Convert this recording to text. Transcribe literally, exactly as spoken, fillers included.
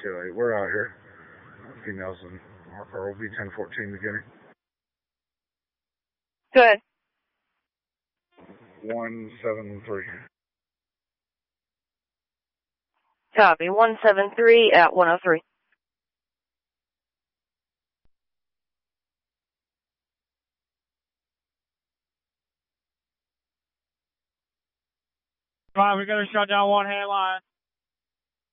two eight. We're out here. Females in Harper will be ten fourteen beginning. Good. one seven three. Copy. one seven three at one oh three. Five, we got to shut down one hand line.